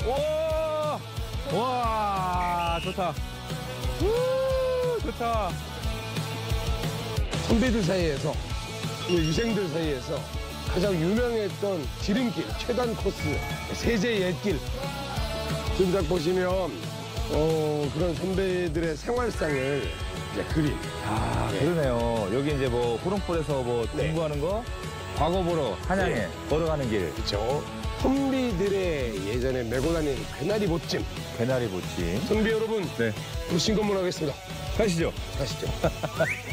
와, 와, 좋다. 우, 좋다. 선배들 사이에서, 유생들 사이에서 가장 유명했던 지름길, 최단 코스, 세제 옛길. 지금 딱 보시면, 그런 선배들의 생활상을 이제 그린. 아, 그러네요. 여기 이제 뭐 호롱불에서 뭐 네. 공부하는 거, 과거 보러 한양에 네. 걸어가는 길. 그렇죠. 선비들의 예전에 메고 다니는 개나리 보찜. 개나리 보침. 선비 여러분, 네. 신검문하겠습니다. 가시죠. 가시죠.